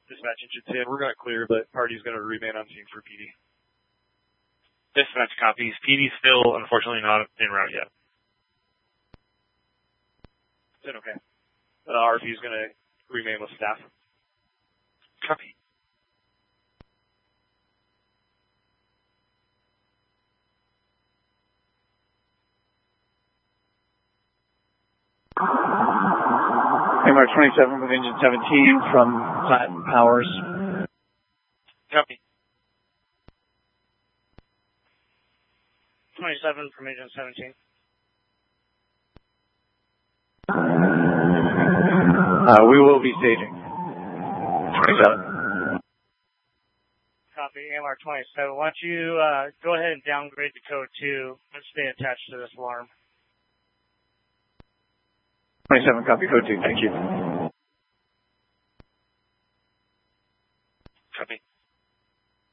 Dispatching should say we're going to clear, but party's going to remain on scene for PD. Dispatch copies. PD's still, unfortunately, not en route yet. Then okay. RFU is going to remain with staff. Copy. AMR 27 from Engine 17 from Platinum Powers. Copy. 27 from Engine 17. We will be staging. 27. Copy, AMR 27. Why don't you go ahead and downgrade to code 2 and stay attached to this alarm. 27, copy code 2. Thank you. Copy.